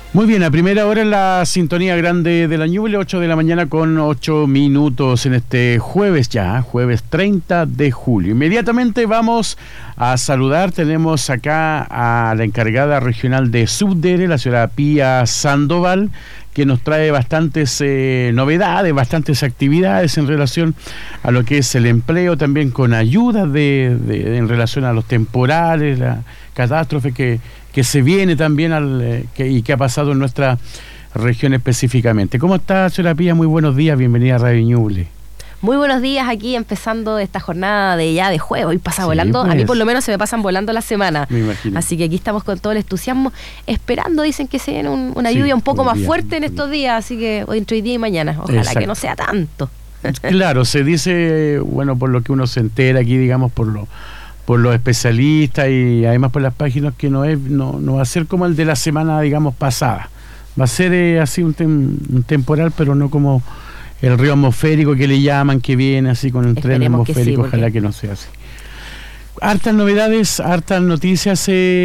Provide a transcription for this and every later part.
Muy bien, a primera hora en la sintonía grande de la Ñuble, 8 de la mañana con 8 minutos en este jueves 30 de julio. Inmediatamente vamos a saludar, tenemos acá a la encargada regional de Subdere, la señora Pía Sandoval, que nos trae bastantes novedades, bastantes actividades en relación a lo que es el empleo, también con ayudas en relación a los temporales, la catástrofe que se viene también y que ha pasado en nuestra región específicamente. ¿Cómo está, señora Pía? Muy buenos días, bienvenida a Radio Ñuble. Muy buenos días, aquí empezando esta jornada de juego. Hoy pasa volando, pues. A mí por lo menos se me pasan volando la semana. Me imagino. Así que aquí estamos con todo el entusiasmo, esperando, dicen que se viene una lluvia un poco más fuerte en estos días, así que entre hoy día y mañana, ojalá Exacto. que no sea tanto. Claro, se dice, bueno, por lo que uno se entera aquí, digamos, por los especialistas y además por las páginas, que no va a ser como el de la semana, digamos, pasada. Va a ser así un temporal, pero no como el río atmosférico que le llaman, que viene así con el tren atmosférico. Sí, ojalá que no sea así. Hartas novedades, hartas noticias,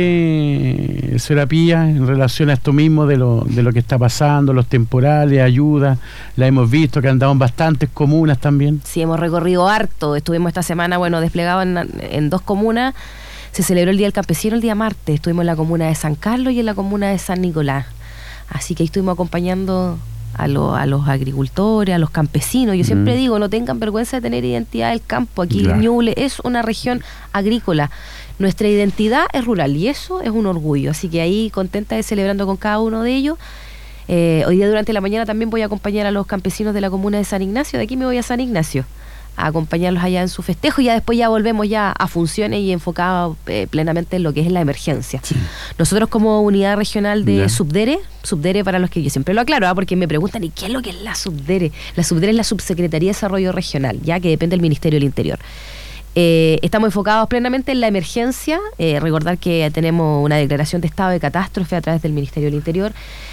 señora Pía, en relación a esto mismo de lo que está pasando, los temporales, ayuda. La hemos visto que andaban bastantes comunas también. Sí, hemos recorrido harto. Estuvimos esta semana, desplegados en dos comunas. Se celebró el Día del Campesino el día martes. Estuvimos en la comuna de San Carlos y en la comuna de San Nicolás. Así que ahí estuvimos acompañando a los agricultores, a los campesinos. Yo siempre digo, no tengan vergüenza de tener identidad del campo. Aquí Ñuble es una región agrícola. Nuestra identidad es rural y eso es un orgullo. Así que ahí contenta de celebrando con cada uno de ellos. Hoy día durante la mañana también voy a acompañar a los campesinos de la comuna de San Ignacio. De aquí me voy a San Ignacio a acompañarlos allá en su festejo, y ya después ya volvemos ya a funciones y enfocados plenamente en lo que es la emergencia. Sí. Nosotros como unidad regional de Subdere para los que yo siempre lo aclaro, porque me preguntan, ¿y qué es lo que es la Subdere? La Subdere es la Subsecretaría de Desarrollo Regional, ya que depende del Ministerio del Interior. Estamos enfocados plenamente en la emergencia, recordar que tenemos una declaración de estado de catástrofe a través del Ministerio del Interior.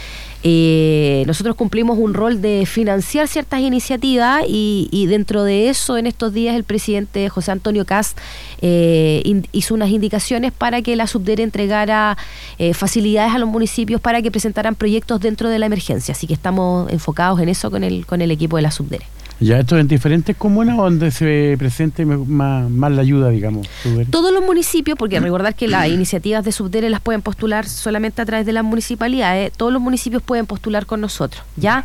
Nosotros cumplimos un rol de financiar ciertas iniciativas y dentro de eso, en estos días, el presidente José Antonio Kast hizo unas indicaciones para que la Subdere entregara facilidades a los municipios para que presentaran proyectos dentro de la emergencia. Así que estamos enfocados en eso con el equipo de la Subdere. ¿Ya esto en diferentes comunas donde se presente más la ayuda, digamos? Todos los municipios, porque recordar que las iniciativas de Subdere las pueden postular solamente a través de las municipalidades. Todos los municipios pueden postular con nosotros, ¿ya?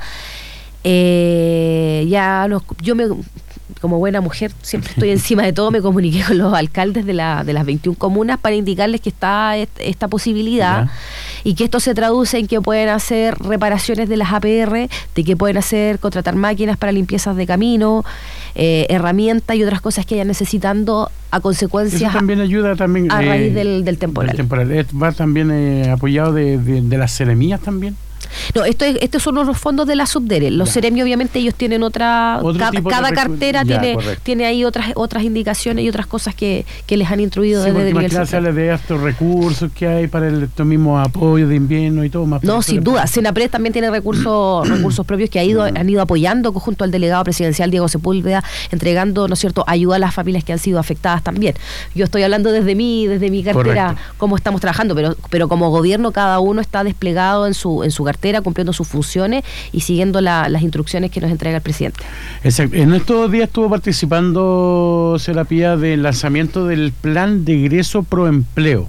Como buena mujer, siempre estoy encima de todo, me comuniqué con los alcaldes de las 21 comunas para indicarles que está esta posibilidad. Y que esto se traduce en que pueden hacer reparaciones de las APR, de que pueden contratar máquinas para limpiezas de camino, herramientas y otras cosas que vayan necesitando a consecuencias. Eso también ayuda también a raíz del temporal. ¿Va también apoyado de las seremías también? No, estos son los fondos de la Subdere. Los Seremi, obviamente, ellos tienen cada cartera tiene ahí otras indicaciones y otras cosas que les han instruido desde el nivel central. De estos recursos que hay para estos mismos apoyos de invierno y todo más. No, sin duda. Senapred también tiene recursos propios que han ido apoyando junto al delegado presidencial Diego Sepúlveda, entregando, ¿no es cierto?, ayuda a las familias que han sido afectadas también. Yo estoy hablando desde mi cartera, cómo estamos trabajando, pero como gobierno cada uno está desplegado en su cartera, cumpliendo sus funciones y siguiendo las instrucciones que nos entrega el presidente. Exacto. En estos días estuvo participando, señora Pía, del lanzamiento del plan de egreso Proempleo.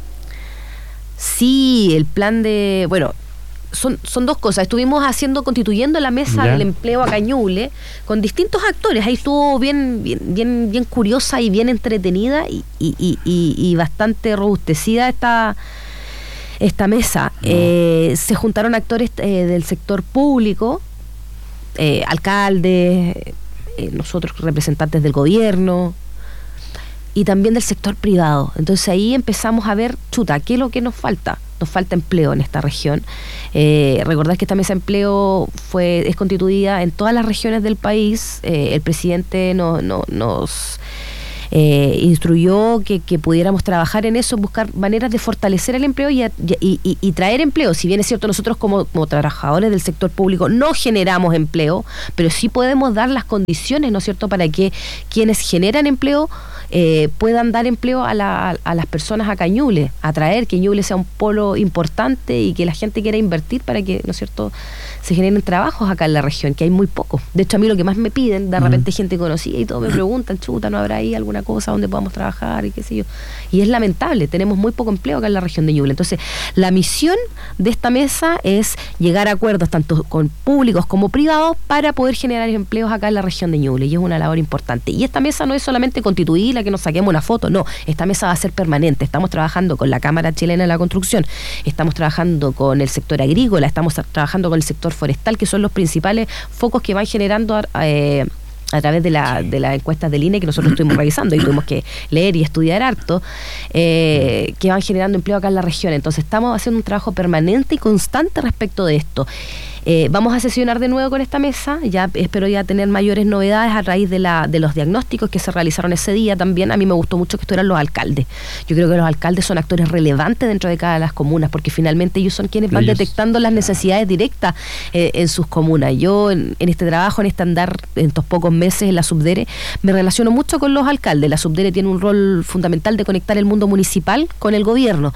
Sí, el plan de... Son dos cosas. Estuvimos constituyendo la mesa del empleo acá en Ñuble con distintos actores. Ahí estuvo bien curiosa y bien entretenida y bastante robustecida esta mesa. Se juntaron actores del sector público, alcaldes, nosotros representantes del gobierno y también del sector privado. Entonces ahí empezamos a ver, ¿qué es lo que nos falta? Nos falta empleo en esta región. Recordad que esta mesa de empleo es constituida en todas las regiones del país. El presidente nos instruyó que pudiéramos trabajar en eso, buscar maneras de fortalecer el empleo y traer empleo. Si bien es cierto, nosotros como trabajadores del sector público no generamos empleo, pero sí podemos dar las condiciones, ¿no es cierto?, para que quienes generan empleo puedan dar empleo a las personas acá en Ñuble, atraer que Ñuble sea un polo importante y que la gente quiera invertir para que, ¿no es cierto?, se generen trabajos acá en la región, que hay muy poco. De hecho, a mí lo que más me piden, de repente gente conocida y todo, me preguntan, chuta, ¿no habrá ahí alguna cosa donde podamos trabajar y qué sé yo? Y es lamentable, tenemos muy poco empleo acá en la región de Ñuble. Entonces, la misión de esta mesa es llegar a acuerdos tanto con públicos como privados para poder generar empleos acá en la región de Ñuble, y es una labor importante. Y esta mesa no es solamente constituirla, que nos saquemos una foto, no, esta mesa va a ser permanente. Estamos trabajando con la Cámara Chilena de la Construcción, estamos trabajando con el sector agrícola, estamos trabajando con el sector forestal, que son los principales focos que van generando a través de las encuestas del INE que nosotros estuvimos revisando y tuvimos que leer y estudiar harto, que van generando empleo acá en la región. Entonces estamos haciendo un trabajo permanente y constante respecto de esto. Vamos a sesionar de nuevo con esta mesa, ya espero ya tener mayores novedades a raíz de los diagnósticos que se realizaron ese día. También a mí me gustó mucho que estuvieran los alcaldes. Yo creo que los alcaldes son actores relevantes dentro de cada de las comunas, porque finalmente ellos son quienes van detectando las necesidades directas en sus comunas. Yo en este trabajo, en este andar, en estos pocos meses en la Subdere, me relaciono mucho con los alcaldes. La Subdere tiene un rol fundamental de conectar el mundo municipal con el gobierno,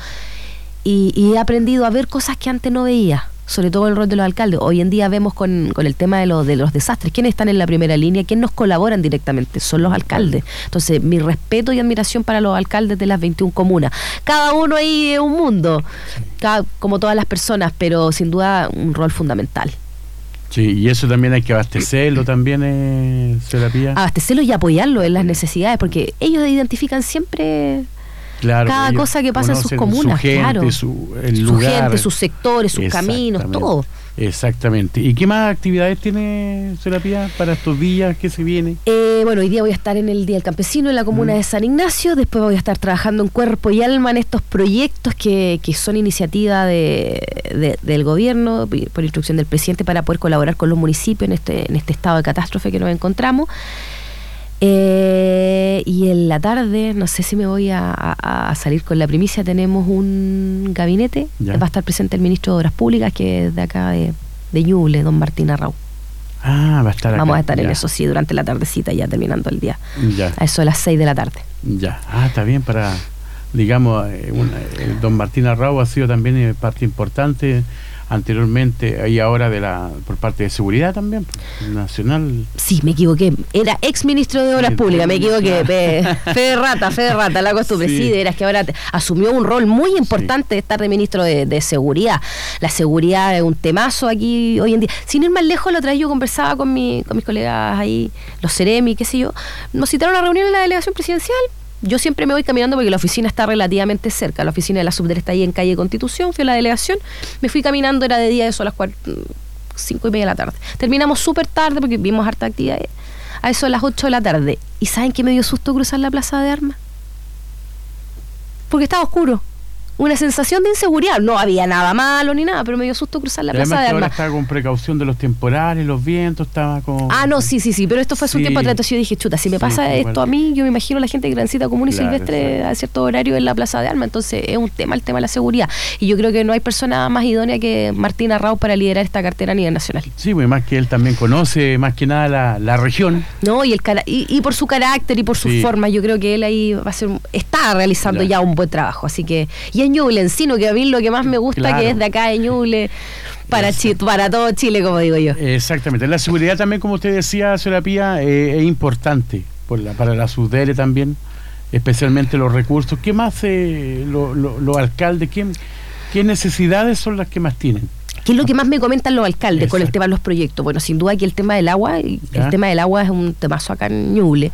y he aprendido a ver cosas que antes no veía, sobre todo el rol de los alcaldes. Hoy en día vemos con el tema de los desastres, ¿quiénes están en la primera línea? ¿Quiénes nos colaboran directamente? Son los alcaldes. Entonces, mi respeto y admiración para los alcaldes de las 21 comunas. Cada uno ahí es un mundo, como todas las personas, pero sin duda un rol fundamental. Sí, y eso también hay que abastecerlo también, Serapía. Abastecerlo y apoyarlo en las necesidades, porque ellos identifican siempre... Claro, cada cosa que pasa en sus comunas, su gente, claro. El lugar, su gente, sus sectores, sus caminos, todo. Exactamente. ¿Y qué más actividades tiene Serapía para estos días que se viene? Bueno, hoy día voy a estar en el Día del Campesino en la comuna de San Ignacio. Después voy a estar trabajando en cuerpo y alma en estos proyectos que son iniciativa del gobierno, por instrucción del presidente, para poder colaborar con los municipios en este estado de catástrofe que nos encontramos. Y en la tarde, no sé si me voy a salir con la primicia, tenemos un gabinete, va a estar presente el ministro de Obras Públicas, que es de acá de Ñuble, don Martín Arrau. Va a estar acá. Vamos a estar en eso, sí, durante la tardecita, ya terminando el día. Ya. A eso de las 6 de la tarde. Ya, está bien para, digamos, don Martín Arrau ha sido también parte importante anteriormente y ahora por parte de seguridad también nacional. Sí, me equivoqué, era ex ministro de Obras Públicas, me equivoqué. Fe de rata, la costumbre. Sí, de veras que ahora asumió un rol muy importante de estar de ministro de seguridad. La seguridad es un temazo aquí hoy en día. Sin ir más lejos, la otra vez yo conversaba con mis colegas ahí, los Ceremi, qué sé yo, nos citaron a una reunión en la delegación presidencial. Yo siempre me voy caminando porque la oficina está relativamente cerca. La oficina de la Subdere está ahí en calle Constitución. Fui a la delegación, me fui caminando, era de día, eso a las 5:30 de la tarde. Terminamos súper tarde porque vimos harta actividad. A eso a las 8 de la tarde. ¿Y saben qué me dio susto cruzar la Plaza de Armas? Porque estaba oscuro. Una sensación de inseguridad. No había nada malo ni nada, pero me dio susto cruzar la Plaza de Armas. Ahora estaba con precaución de los temporales, los vientos, estaba con... no, sí, pero esto fue hace un tiempo atrás. Entonces yo dije, chuta, si me pasa esto a mí, yo me imagino a la gente que transita común y silvestre a cierto horario en la Plaza de Armas. Entonces es un tema, el tema de la seguridad. Y yo creo que no hay persona más idónea que Martín Arrau para liderar esta cartera a nivel nacional. Sí, pues más que él también conoce más que nada la región. No, y por su carácter y por su forma, yo creo que él ahí está realizando ya un buen trabajo. Así que, y en Ñuble, Encino, que a mí lo que más me gusta, que es de acá de Ñuble, para todo Chile, como digo yo. Exactamente. La seguridad también, como usted decía, Serapía, es importante para la Subdere también, especialmente los recursos. ¿Qué más los alcaldes, qué necesidades son las que más tienen? ¿Qué es lo que más me comentan los alcaldes con el tema de los proyectos? Bueno, sin duda que el tema del agua, es un temazo acá en Ñuble.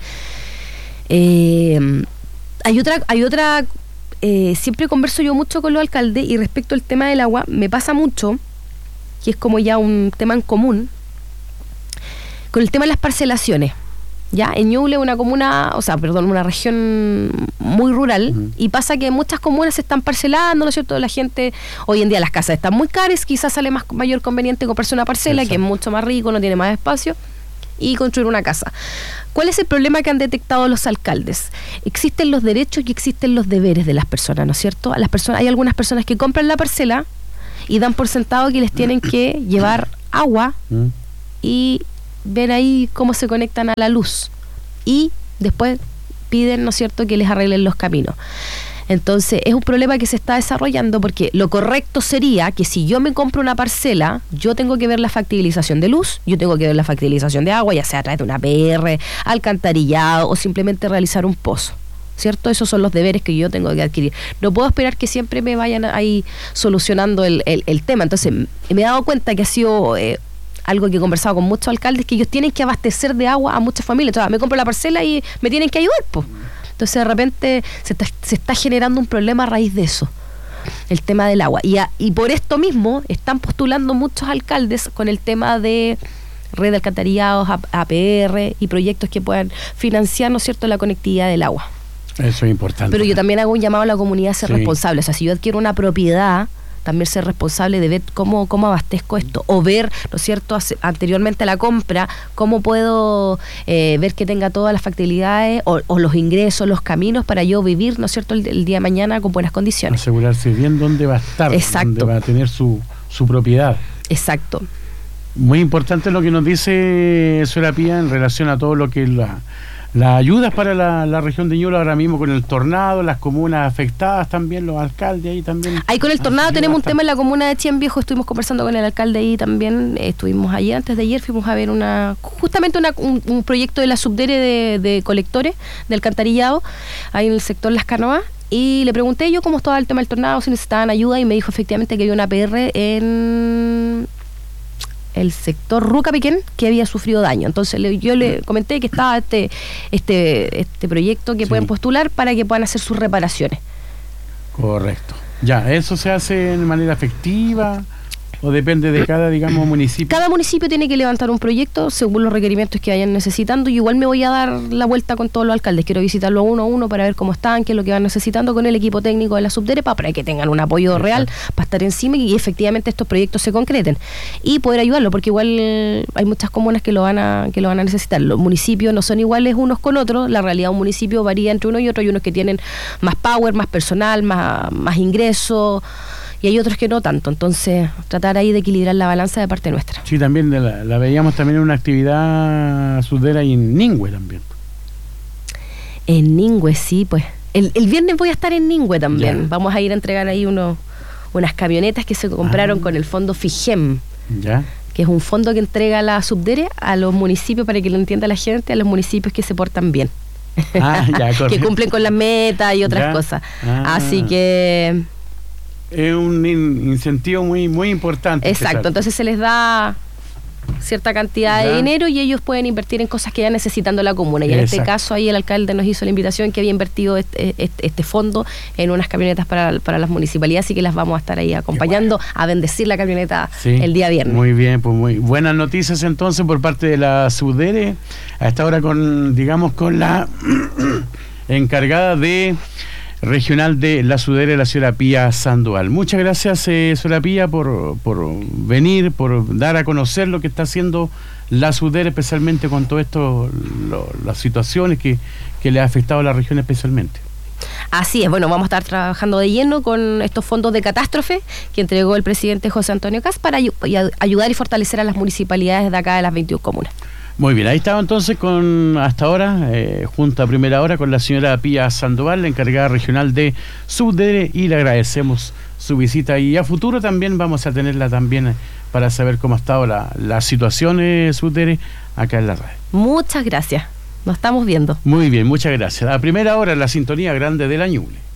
Hay otra siempre converso yo mucho con los alcaldes, y respecto al tema del agua me pasa mucho, que es como ya un tema en común, con el tema de las parcelaciones. Ya en Ñuble, una región muy rural, y pasa que muchas comunas se están parcelando, ¿no es cierto? La gente, hoy en día las casas están muy caras, quizás sale mayor conveniente comprarse una parcela, que es mucho más rico, no tiene más espacio, y construir una casa. ¿Cuál es el problema que han detectado los alcaldes? Existen los derechos y existen los deberes de las personas, ¿no es cierto? Hay algunas personas que compran la parcela y dan por sentado que les tienen que llevar agua, y ven ahí cómo se conectan a la luz, y después piden, ¿no es cierto?, que les arreglen los caminos. Entonces, es un problema que se está desarrollando porque lo correcto sería que si yo me compro una parcela, yo tengo que ver la factibilización de luz, yo tengo que ver la factibilización de agua, ya sea a través de una APR, alcantarillado o simplemente realizar un pozo, ¿cierto? Esos son los deberes que yo tengo que adquirir. No puedo esperar que siempre me vayan ahí solucionando el tema. Entonces, me he dado cuenta que ha sido... algo que he conversado con muchos alcaldes, que ellos tienen que abastecer de agua a muchas familias. Entonces, me compro la parcela y me tienen que ayudar, pues. Entonces, de repente, se está generando un problema a raíz de eso, el tema del agua. Y por esto mismo, están postulando muchos alcaldes con el tema de red de alcantarillados, APR y proyectos que puedan financiar, ¿no es cierto?, la conectividad del agua. Eso es importante. Pero yo también hago un llamado a la comunidad a ser responsable. O sea, si yo adquiero una propiedad, también ser responsable de ver cómo abastezco esto, o ver, ¿no es cierto?, anteriormente a la compra, cómo puedo ver que tenga todas las factibilidades o los ingresos, los caminos para yo vivir, ¿no es cierto?, el día de mañana con buenas condiciones. Asegurarse bien dónde va a estar, dónde va a tener su propiedad. Exacto. Muy importante lo que nos dice Suela Pía en relación a todo lo que es las ayudas para la región de Ñuble ahora mismo con el tornado, las comunas afectadas también, los alcaldes ahí también. Ahí con el tornado tenemos un tema en la comuna de Chien Viejo, estuvimos conversando con el alcalde ahí también, estuvimos allí antes de ayer, fuimos a ver justamente un proyecto de la Subdere de colectores, de alcantarillado, ahí en el sector Las Canoas, y le pregunté yo cómo estaba el tema del tornado, si necesitaban ayuda, y me dijo efectivamente que había una APR en el sector Rucapiquén que había sufrido daño. Entonces yo le comenté que estaba este proyecto que pueden postular para que puedan hacer sus reparaciones. Correcto. Ya, ¿eso se hace de manera efectiva o depende de cada, digamos, municipio? Cada municipio tiene que levantar un proyecto según los requerimientos que vayan necesitando, y igual me voy a dar la vuelta con todos los alcaldes. Quiero visitarlo uno a uno para ver cómo están, qué es lo que van necesitando con el equipo técnico de la Subdere para que tengan un apoyo real para estar encima y efectivamente estos proyectos se concreten y poder ayudarlo, porque igual hay muchas comunas que lo van a necesitar. Los municipios no son iguales unos con otros, la realidad de un municipio varía entre uno y otro. Hay unos que tienen más power, más personal, más ingresos, y hay otros que no tanto. Entonces, tratar ahí de equilibrar la balanza de parte nuestra. Sí, también la veíamos también en una actividad sudera y en Ningüe también. En Ningüe, sí, pues. El viernes voy a estar en Ningüe también. Vamos a ir a entregar ahí unas camionetas que se compraron con el fondo FIGEM. Ya. Que es un fondo que entrega la Subdere a los municipios, para que lo entienda la gente, a los municipios que se portan bien. Que cumplen con las metas y otras cosas. Así que... es un incentivo muy, muy importante. Exacto, entonces se les da cierta cantidad de dinero y ellos pueden invertir en cosas que ya necesitando la comuna. Y en este caso ahí el alcalde nos hizo la invitación que había invertido este fondo en unas camionetas para las municipalidades, así que las vamos a estar ahí acompañando a bendecir la camioneta el día viernes. Muy bien, pues muy buenas noticias entonces por parte de la Subdere, a esta hora con la encargada de regional de la Subdere, la señora Pía Sandoval. Muchas gracias, señora Pía, por venir, por dar a conocer lo que está haciendo la Subdere, especialmente con todo esto, las situaciones que le ha afectado a la región especialmente. Así es, bueno, vamos a estar trabajando de lleno con estos fondos de catástrofe que entregó el presidente José Antonio Kast para ayudar y fortalecer a las municipalidades de acá de las 21 comunas. Muy bien, ahí estaba entonces hasta ahora, junto a primera hora, con la señora Pía Sandoval, la encargada regional de Subdere, y le agradecemos su visita, y a futuro también vamos a tenerla también para saber cómo ha estado la situación Subdere acá en la radio. Muchas gracias, nos estamos viendo. Muy bien, muchas gracias. A primera hora, la sintonía grande de la Ñuble.